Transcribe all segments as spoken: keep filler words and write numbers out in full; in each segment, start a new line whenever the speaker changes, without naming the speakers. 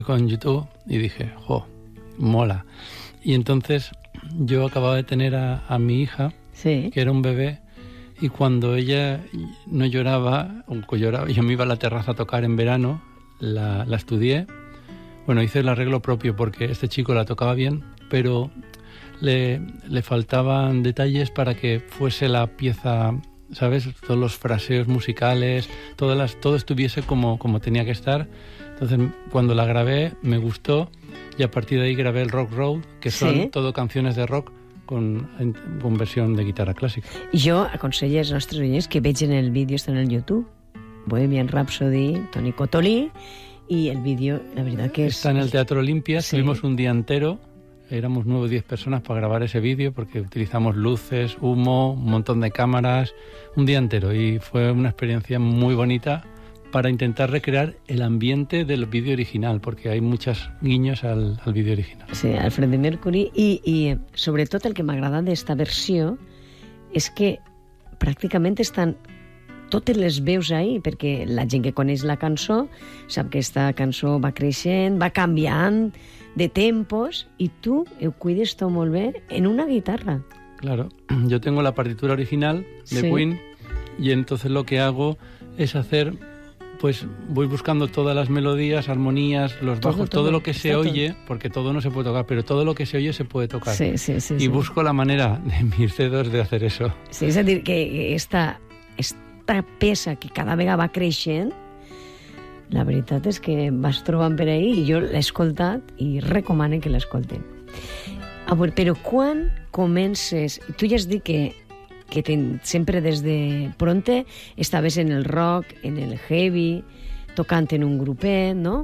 con YouTube y dije, jo, mola. Y entonces yo acababa de tener a, a mi hija,
sí.
que era un bebé, y cuando ella no lloraba, o lloraba, yo me iba a la terraza a tocar en verano, la, la estudié. Bueno, hice el arreglo propio porque este chico la tocaba bien, pero le, le faltaban detalles para que fuese la pieza, ¿sabes? Todos los fraseos musicales, todas las, todo estuviese como, como tenía que estar. Entonces, cuando la grabé, me gustó, y a partir de ahí grabé el Rock Road, que son
sí.
todo canciones de rock con, con versión de guitarra clásica.
Jo aconsello als nostres oients que vegin el vídeo, està en el YouTube, Bohemian Rhapsody, Toni Cotolí, y el vídeo, la verdad que es...
Está en el Teatro Olimpia,
sí.
Estuvimos un día entero, éramos nueve o diez personas para grabar ese vídeo, porque utilizamos luces, humo, un montón de cámaras, un día entero, y fue una experiencia muy bonita para intentar recrear el ambiente del vídeo original, porque hay muchos guiños al, al vídeo original.
Sí, al Freddie Mercury, i, i sobretot el que m'agrada d'esta versió és que pràcticament estan totes les veus ahí, perquè la gent que coneix la cançó sap que aquesta cançó va creixent, va canviant de tempos, i tu ho cuides tot molt bé en una guitarra.
Claro, yo tengo la partitura original de
sí.
Queen, y entonces lo que hago es hacer, pues voy buscando todas las melodías, armonías, los
todo,
bajos,
todo,
todo lo que se oye,
todo.
porque todo no se puede tocar, pero todo lo que se oye se puede tocar.
Sí, sí, sí,
y
sí.
busco la manera de mis dedos de hacer eso.
Sí, és a dir, que esta, esta peça que cada vegada va creixent, la veritat és que vas trobant per ahí, i jo l'he escoltat i recomano que l'escolten. A veure, però quan comences... Tu ja has dit que, que ten, sempre des de pronte estaves en el rock, en el heavy, tocant en un grupet, no?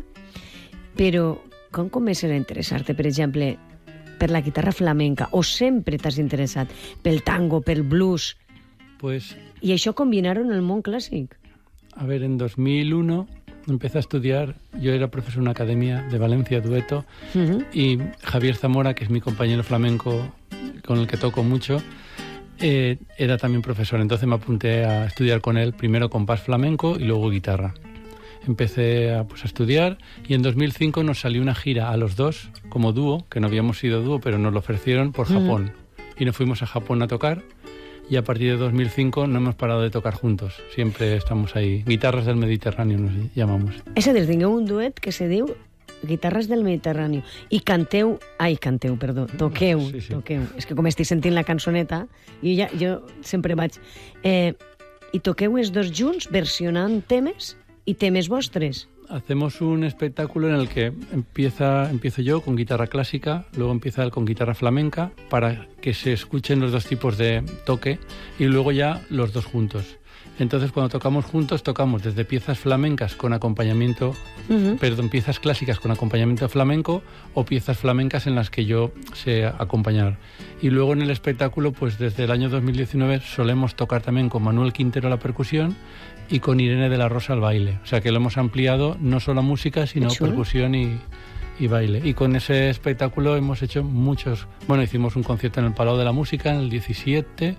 Però com comences a interessar-te, per exemple, per la guitarra flamenca, o sempre t'has interessat pel tango, pel blues?
Pues...
I això combinaron en el món clàssic.
A ver, en dos mil uno empecé a estudiar, yo era profesor en una academia de Valencia, Dueto, uh-huh. y Javier Zamora, que es mi compañero flamenco con el que toco mucho, eh, era también profesor. Entonces me apunté a estudiar con él, primero compás flamenco y luego guitarra. Empecé a, pues, a estudiar, y en dos mil cinco nos salió una gira a los dos como dúo, que no habíamos sido dúo, pero nos lo ofrecieron por Japón. Uh-huh. Y nos fuimos a Japón a tocar. Y a partir de dos mil cinco no hemos parado de tocar juntos. Siempre estamos ahí. Guitarras del Mediterráneo nos llamamos.
És a dir, tingueu un duet que se diu Guitarres del Mediterrani. I canteu... Ai, canteu, perdó. Toqueu.
Sí, sí.
Toqueu. És que com estic sentint la cançoneta, jo, ja, jo sempre vaig... Eh, I toqueu els dos junts versionant temes i temes vostres.
Hacemos un espectáculo en el que empieza, empiezo yo con guitarra clásica, luego empieza él con guitarra flamenca, para que se escuchen los dos tipos de toque, y luego ya los dos juntos. Entonces, cuando tocamos juntos, tocamos desde piezas flamencas con acompañamiento, uh-huh. perdón, piezas clásicas con acompañamiento flamenco, o piezas flamencas en las que yo sé acompañar. Y luego en el espectáculo, pues desde el año dos mil diecinueve solemos tocar también con Manuel Quintero la percusión y con Irene de la Rosa al baile. O sea que lo hemos ampliado no solo a música, sino percusión y, y baile. Y con ese espectáculo hemos hecho muchos... Bueno, hicimos un concierto en el Palau de la Música en el diecisiete,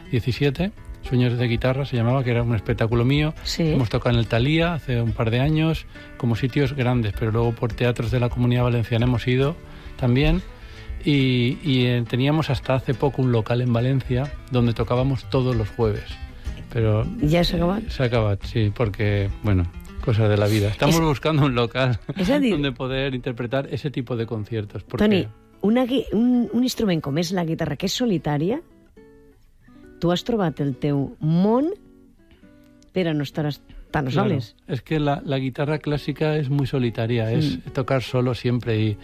Sueños de Guitarra se llamaba, que era un espectáculo mío.
Sí.
Hemos tocado en el Thalía hace un par de años, como sitios grandes, pero luego por teatros de la Comunidad Valenciana hemos ido también. Y, y eh, teníamos hasta hace poco un local en Valencia donde tocábamos todos los jueves. Pero
¿ya se acaba?
Se acaba, sí, porque, bueno, cosas de la vida. Estamos es, buscando un local donde poder interpretar ese tipo de conciertos. Porque...
Toni, una, un, un instrument com és la guitarra, que és solitària, tu has trobat el teu món per a no estar tan soles.
Claro, es que la, la guitarra clásica es muy solitaria, mm. es tocar solo siempre. Y,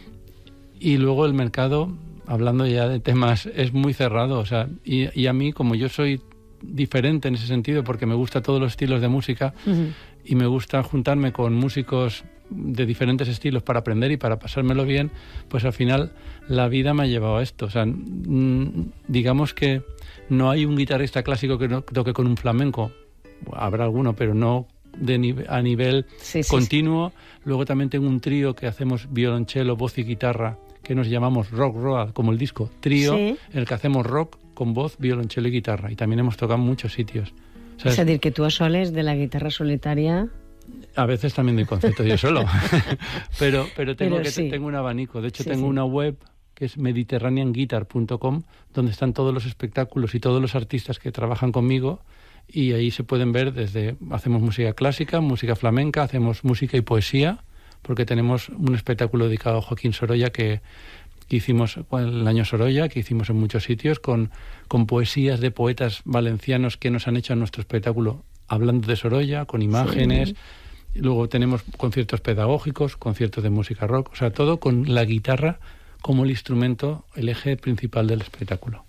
y luego el mercado, hablando ya de temas, es muy cerrado. O sea, y, y a mí, como yo soy diferente en ese sentido, porque me gusta todos los estilos de música, uh-huh. y me gusta juntarme con músicos de diferentes estilos para aprender y para pasármelo bien, pues al final la vida me ha llevado a esto. O sea, mmm, digamos que no hay un guitarrista clásico que no toque con un flamenco. Habrá alguno, pero no de nive- a nivel sí, sí, continuo. Sí. Luego también tengo un trío que hacemos violonchelo, voz y guitarra, que nos llamamos Rock Road, como el disco, trío, sí. en el que hacemos rock con voz, violonchelo y guitarra. Y también hemos tocado en muchos sitios. O sea,
és a dir, que tu a soles de la guitarra solitària...
A veces también doy conciertos yo solo, pero, pero, tengo,
pero
que,
sí.
tengo un abanico. De hecho,
Sí,
tengo
sí.
una web que es mediterranean guitar punto com, donde están todos los espectáculos y todos los artistas que trabajan conmigo, y ahí se pueden ver desde, hacemos música clásica, música flamenca, hacemos música y poesía, porque tenemos un espectáculo dedicado a Joaquín Sorolla que, que hicimos el año Sorolla, que hicimos en muchos sitios, con, con poesías de poetas valencianos que nos han hecho en nuestro espectáculo hablando de Sorolla, con imágenes. Sí. Luego tenemos conciertos pedagógicos, conciertos de música rock, o sea, todo con la guitarra como el instrumento, el eje principal del espectáculo.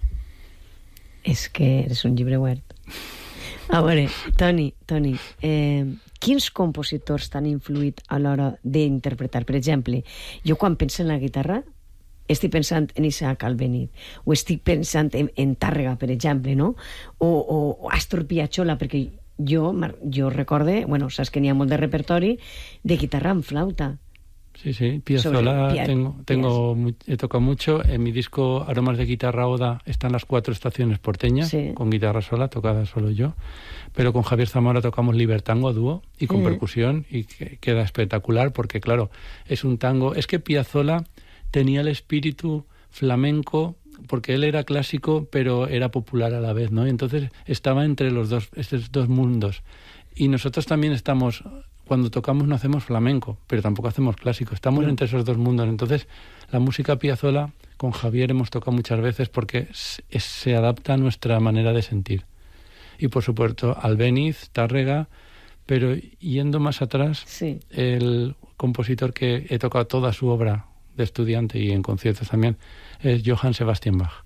És que eres un llibre obert. A veure, Toni, Toni, eh, quins compositors t'han influït a l'hora d'interpretar? Per exemple, jo quan penso en la guitarra estic pensant en Isaac Albéniz, o estic pensant en, en Tàrrega, per exemple, no? O, o, o Astor Piazzolla, perquè jo, jo recorde, bueno, saps que n'hi ha molt de repertori de guitarra amb flauta.
Sí, sí, Piazzolla Pia tengo, tengo he tocado mucho. En mi disco Aromas de Guitarra Oda están las cuatro estaciones porteñas, sí. Con guitarra sola, tocada solo yo. Pero con Javier Zamora tocamos Libertango a dúo y con mm. percusión, y que, queda espectacular porque, claro, es un tango. Es que Piazzolla tenía el espíritu flamenco, porque él era clásico, pero era popular a la vez, ¿no? Y entonces estaba entre los dos, estos dos mundos. Y nosotros también estamos... Cuando tocamos no hacemos flamenco, pero tampoco hacemos clásico. Estamos entre esos dos mundos. Entonces, la música Piazzolla, con Javier hemos tocado muchas veces porque se, se adapta a nuestra manera de sentir. Y, por supuesto, Albéniz, Tárrega, pero yendo más atrás, sí. El compositor que he tocado toda su obra de estudiante y en conciertos también es Johann Sebastian Bach.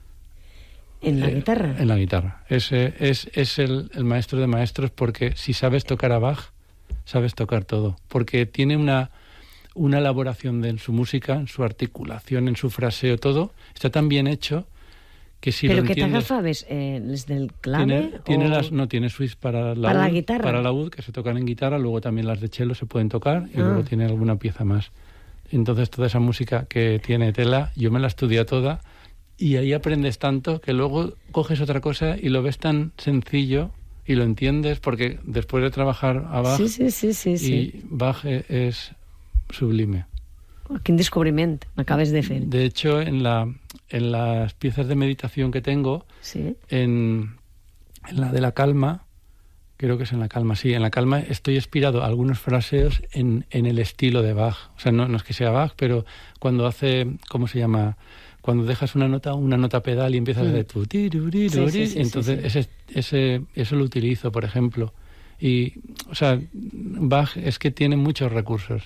¿En la eh, guitarra?
En la guitarra. Es, es, es el, el maestro de maestros, porque si sabes tocar a Bach, sabes tocar todo, porque tiene una, una elaboración de, en su música, en su articulación, en su fraseo, todo está tan bien hecho que si
¿Pero
lo
que
entiendes...
¿Pero que t'agafabes eh, les del clave?
Tiene, tiene
o...
las, no, tiene suites para la,
para
ud,
la guitarra.
Para la ud, que se tocan en guitarra, luego también las de cello se pueden tocar, y ah. luego tiene alguna pieza más. Entonces toda esa música que tiene tela, yo me la estudié toda, y ahí aprendes tanto que luego coges otra cosa y lo ves tan sencillo y lo entiendes, porque después de trabajar a Bach,
sí, sí, sí, sí,
y
sí.
Bach es sublime.
Oh, quin descubriment m'acabes de fer.
De hecho, en, la, en las piezas de meditación que tengo, ¿sí? en, en la de la calma, creo que es en la calma, sí, en la calma estoy inspirado a algunos fraseos en, en el estilo de Bach. O sea, no, no es que sea Bach, pero cuando hace, ¿cómo se llama?, cuando dejas una nota, una nota pedal y empiezas mm. a hacer tu tiruri, sí, sí, sí, entonces sí, sí. Ese, ese, eso lo utilizo, por ejemplo. Y, o sea, Bach es que tiene muchos recursos.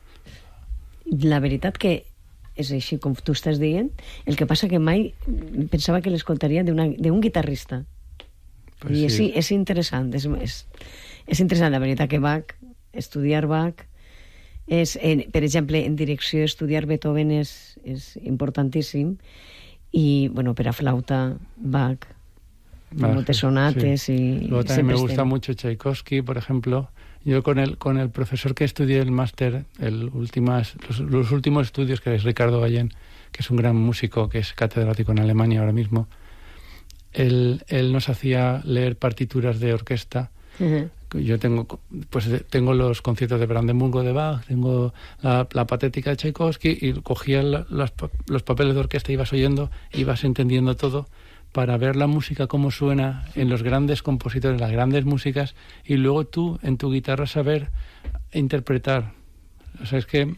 La veritat que és així com tu estàs dient, el que passa que mai pensava que l'escoltaria d'un guitarrista. Pues I sí. és, és interessant, és, és, és interessant, la veritat que Bach, estudiar Bach, és, en, per exemple, en direcció estudiar Beethoven és, és importantíssim, i, bueno, per a flauta, Bach, moltes sonates, sí. i
luego también me gusta estem... mucho Tchaikovsky, por ejemplo. Yo con el, con el profesor que estudié el máster, el últimas, los, los últimos estudios, que es Ricardo Gallén, que es un gran músico, que es catedrático en Alemania ahora mismo, él, él nos hacía leer partituras de orquesta. Uh-huh. Yo tengo, pues tengo los conciertos de Brandenburgo de Bach, tengo la, la patética de Tchaikovsky, y cogía la, las, los papeles de orquesta, ibas oyendo, ibas entendiendo todo, para ver la música cómo suena en los grandes compositores, las grandes músicas, y luego tú en tu guitarra saber interpretar. O sea, es que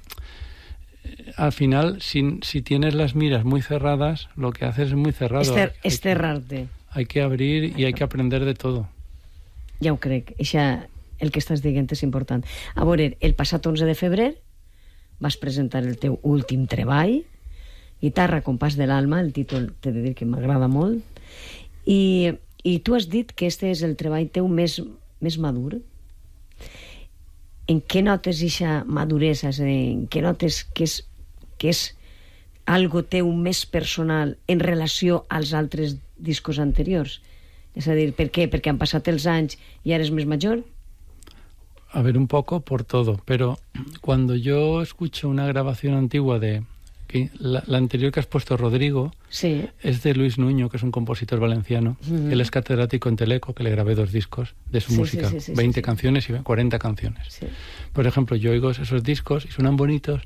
al final, si, si tienes las miras muy cerradas, lo que haces es muy cerrado.
Ester, es cerrarte.
Hay que abrir y hay que aprender de todo.
Ja ho crec, Eixa, el que estàs dient és important. A veure, el passat onze de febrer vas presentar el teu últim treball, Guitarra, compàs de l'alma, el títol t'he de dir que m'agrada molt, i, i tu has dit que este és el treball teu més, més madur. En què notes eixa maduresa? En què notes que és, que és algo teu més personal en relació als altres discos anteriors? És a dir, per què? Perquè han passat els anys y eres més mayor.
A ver, un poco por todo, pero cuando yo escucho una grabación antigua de, que la, la anterior que has puesto, Rodrigo,
sí.
es de Luis Nuño, que es un compositor valenciano. Uh-huh. Él es catedrático en Teleco, que le grabé dos discos de su
sí,
música,
sí, sí, sí,
veinte
sí, sí.
canciones y cuarenta canciones.
Sí.
Por ejemplo, yo oigo esos discos y suenan bonitos,